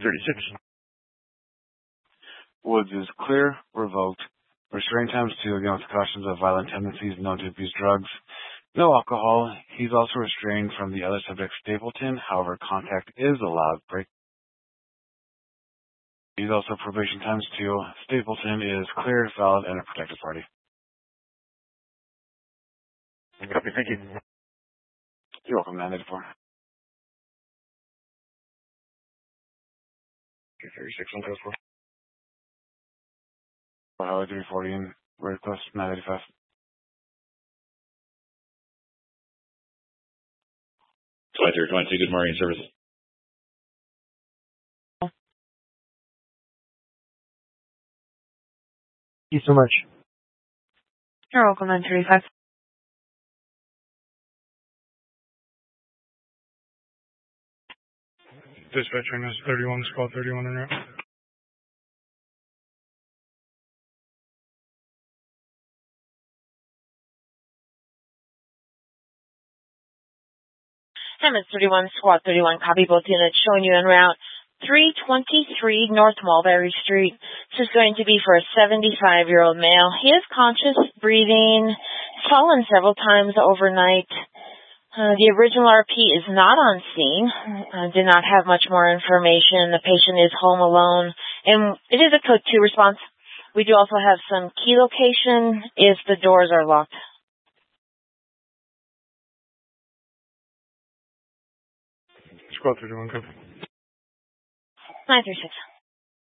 936. Woods is clear, revoked. Restraint times 2 against cautions of violent tendencies, known to abuse drugs. No alcohol. He's also restrained from the other subject, Stapleton. However, contact is allowed. Break. He's also probation times 2. Stapleton is clear, valid, and a protected party. Copy, thank you. You're welcome, 984. 36 on code 4. Highway 340 and very close, 985. Flight 322, good morning, service. Thank you so much. You're welcome, 935. Dispatcher is 31, squad 31 en route. Hammond 31, squad 31, copy both units showing you en route. 323 North Mulberry Street. This is going to be for a 75-year-old male. He is conscious, breathing, fallen several times overnight. The original RP is not on scene. Did not have much more information. The patient is home alone, and it is a code 2 response. We do also have some key location if the doors are locked. Squad 31, copy. 936.